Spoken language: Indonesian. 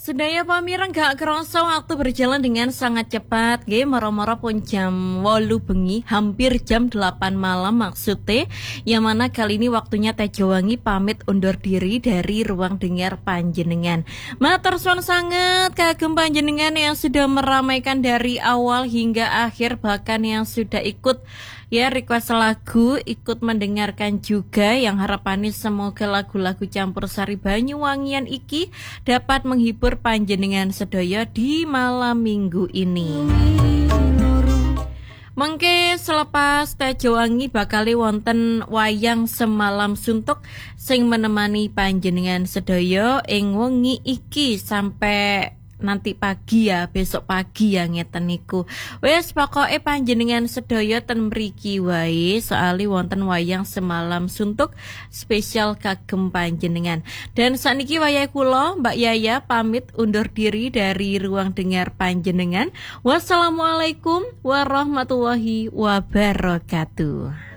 Sedaya pamireng gak kerasa waktu berjalan dengan sangat cepat. Moro-moro pun jam 8 bengi, hampir jam 8 malam maksudnya. Yang mana kali ini waktunya Tejo Wangi pamit undur diri dari ruang dengar panjenengan. Matur suwun sangat kagem panjenengan yang sudah meramaikan dari awal hingga akhir, bahkan yang sudah ikut request lagu, ikut mendengarkan juga, yang harapannya semoga lagu-lagu campursari Banyuwangian iki dapat menghibur panjenengan sedaya di malam minggu ini. Mengke selepas Tejo Wangi bakali wonten wayang semalam suntuk sing menemani panjenengan sedaya ing wengi iki sampai nanti pagi besok pagi ngeten niku. Wes pokoke panjenengan sedaya ten mriki wae soali wonten wayang semalam suntuk spesial kagem panjenengan. Dan sakniki wayahe kula Mbak Yaya pamit undur diri dari ruang dengar panjenengan. Wassalamualaikum warahmatullahi wabarakatuh.